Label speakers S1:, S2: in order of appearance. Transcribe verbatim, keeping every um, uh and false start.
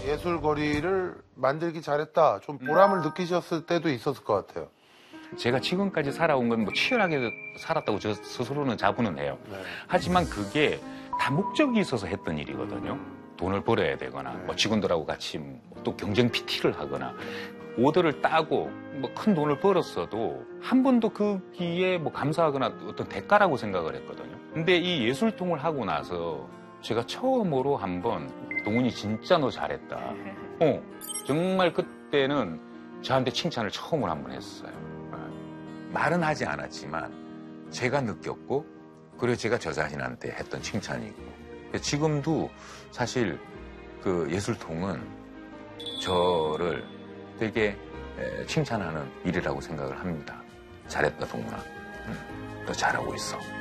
S1: 예술거리를 만들기 잘했다. 좀 보람을 음. 느끼셨을 때도 있었을 것 같아요.
S2: 제가 지금까지 살아온 건 뭐 치열하게 살았다고 저 스스로는 자부는 해요. 네. 하지만 그게 다 목적이 있어서 했던 일이거든요. 돈을 벌어야 되거나 네. 뭐 직원들하고 같이 또 경쟁 피티를 하거나 오더를 따고 뭐 큰 돈을 벌었어도 한 번도 거기에 뭐 감사하거나 어떤 대가라고 생각을 했거든요. 근데 이 예술통을 하고 나서 제가 처음으로 한번 동훈이 진짜 너 잘했다. 어, 정말 그때는 저한테 칭찬을 처음으로 한번 했어요. 말은 하지 않았지만 제가 느꼈고 그리고 제가 저 자신한테 했던 칭찬이고 지금도 사실 그 예술통은 저를 되게 칭찬하는 일이라고 생각을 합니다. 잘했다 동훈아. 응, 너 잘하고 있어.